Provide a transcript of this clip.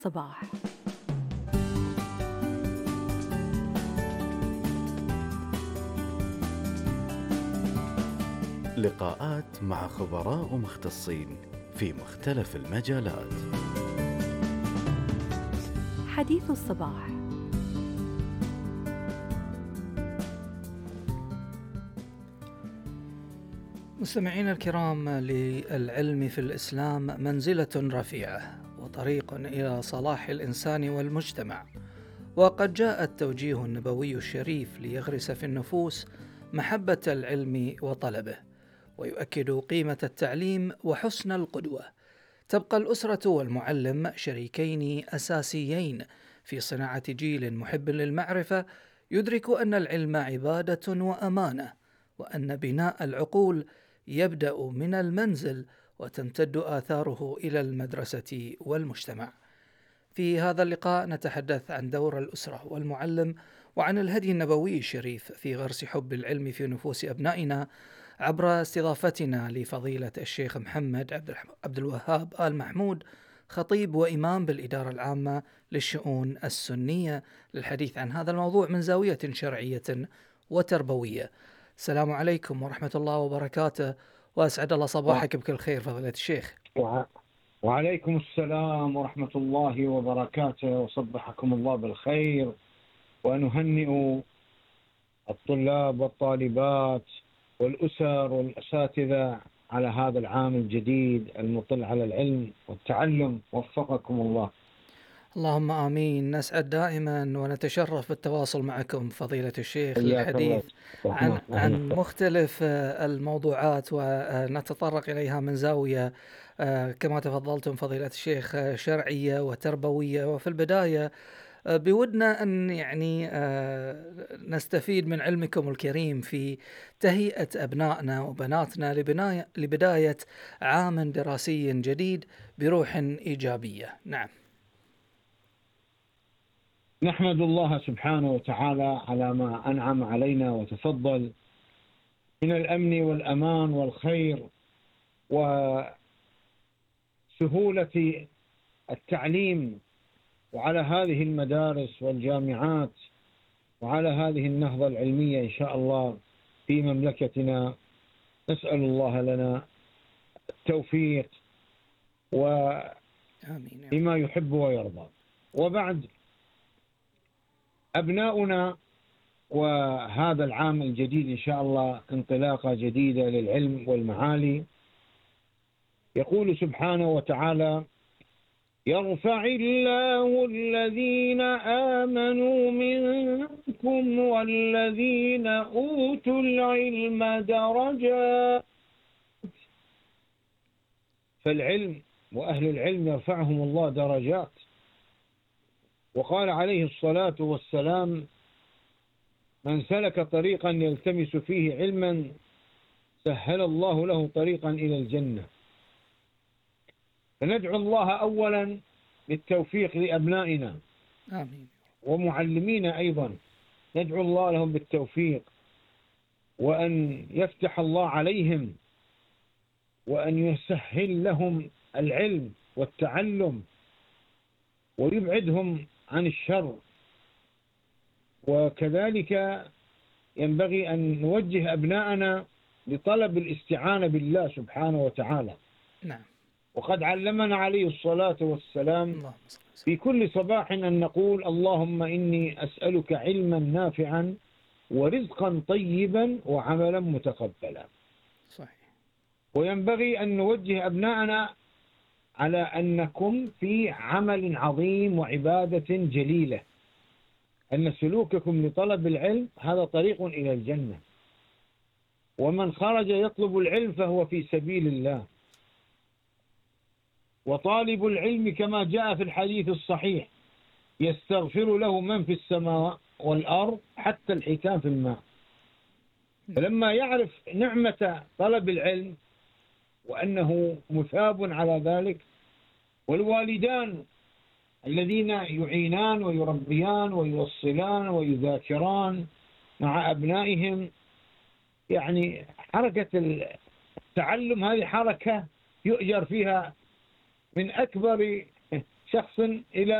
صباح. لقاءات مع خبراء ومختصين في مختلف المجالات. حديث الصباح. مستمعينا الكرام، للعلم في الإسلام منزلة رفيعة وطريق إلى صلاح الإنسان والمجتمع، وقد جاء التوجيه النبوي الشريف ليغرس في النفوس محبة العلم وطلبه، ويؤكد قيمة التعليم وحسن القدوة. تبقى الأسرة والمعلم شريكين أساسيين في صناعة جيل محب للمعرفة، يدرك أن العلم عبادة وأمانة، وأن بناء العقول يبدأ من المنزل وتمتد آثاره إلى المدرسة والمجتمع. في هذا اللقاء نتحدث عن دور الأسرة والمعلم، وعن الهدي النبوي الشريف في غرس حب العلم في نفوس أبنائنا، عبر استضافتنا لفضيلة الشيخ محمد عبد الوهاب آل محمود، خطيب وإمام بالإدارة العامة للشؤون السنية، للحديث عن هذا الموضوع من زاوية شرعية وتربوية. السلام عليكم ورحمة الله وبركاته، وأسعد الله صباحك بكل خير فضيلة الشيخ. وعليكم السلام ورحمة الله وبركاته، وصبحكم الله بالخير، ونهنئ الطلاب والطالبات والأسر والأساتذة على هذا العام الجديد المطل على العلم والتعلم. وفقكم الله. اللهم آمين. نسعد دائما ونتشرف بالتواصل معكم فضيلة الشيخ للحديث عن مختلف الموضوعات، ونتطرق إليها من زاوية كما تفضلتم فضيلة الشيخ شرعية وتربوية. وفي البداية بودنا أن نستفيد من علمكم الكريم في تهيئة أبنائنا وبناتنا لبداية عام دراسي جديد بروح إيجابية. نعم. نحمد الله سبحانه وتعالى على ما أنعم علينا وتفضل من الأمن والأمان والخير وسهولة التعليم، وعلى هذه المدارس والجامعات، وعلى هذه النهضة العلمية إن شاء الله في مملكتنا. نسأل الله لنا التوفيق وبما يحب ويرضى. وبعد، أبناؤنا وهذا العام الجديد إن شاء الله انطلاقة جديدة للعلم والمعالي. يقول سبحانه وتعالى: يرفع الله الذين آمنوا منكم والذين أوتوا العلم درجات. فالعلم وأهل العلم يرفعهم الله درجات. وقال عليه الصلاة والسلام: من سلك طريقا يلتمس فيه علما سهل الله له طريقا إلى الجنة. فندعو الله أولا بالتوفيق لأبنائنا. آمين. ومعلمينا أيضا ندعو الله لهم بالتوفيق، وأن يفتح الله عليهم، وأن يسهل لهم العلم والتعلم، ويبعدهم عن الشر. وكذلك ينبغي أن نوجه أبناءنا لطلب الاستعانة بالله سبحانه وتعالى. نعم. وقد علمنا عليه الصلاة والسلام في كل صباح أن نقول: اللهم إني أسألك علما نافعا ورزقا طيبا وعملا متقبلا. صحيح. وينبغي أن نوجه أبناءنا على أنكم في عمل عظيم وعبادة جليلة، أن سلوككم لطلب العلم هذا طريق إلى الجنة، ومن خرج يطلب العلم فهو في سبيل الله. وطالب العلم كما جاء في الحديث الصحيح يستغفر له من في السماء والأرض حتى الحيتان في الماء. فلما يعرف نعمة طلب العلم وأنه مثاب على ذلك، والوالدان الذين يعينان ويربيان ويوصلان ويذاكران مع أبنائهم، يعني حركة التعلم هذه حركة يؤجر فيها من أكبر شخص إلى